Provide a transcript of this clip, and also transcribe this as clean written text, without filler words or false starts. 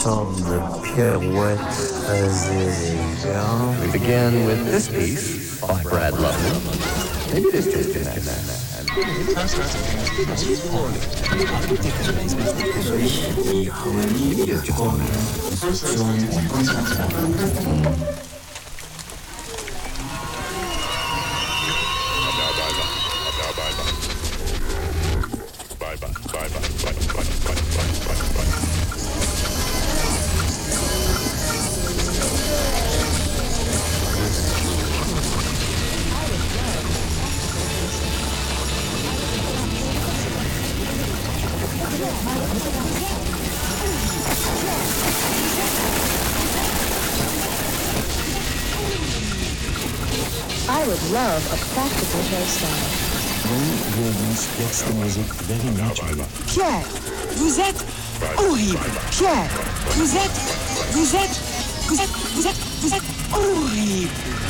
sorte de pirouette très élégante. We begin with this piece by Brad Lovely. Maybe it is just in that. Die Harmonie der Trommel. I would love a practical hairstyle. Will Williams gets the music very naturally. Pierre, vous êtes horrible. Pierre, vous êtes horrible.